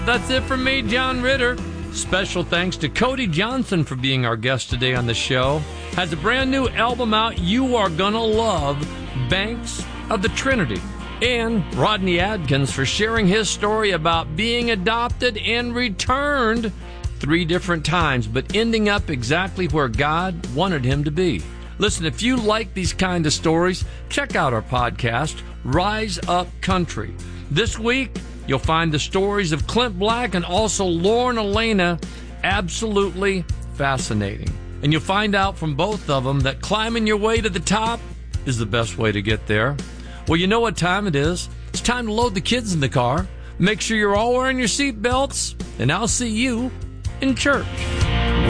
That's it from me, John Ritter. Special thanks to Cody Johnson for being our guest today on the show. Has a brand new album out you are gonna love, Banks of the Trinity. And Rodney Adkins for sharing his story about being adopted and returned 3 different times, but ending up exactly where God wanted him to be. Listen, if you like these kind of stories, check out our podcast, Rise Up Country. This week, you'll find the stories of Clint Black and also Lauren Elena absolutely fascinating. And you'll find out from both of them that climbing your way to the top is the best way to get there. Well, you know what time it is. It's time to load the kids in the car. Make sure you're all wearing your seat belts, and I'll see you in church.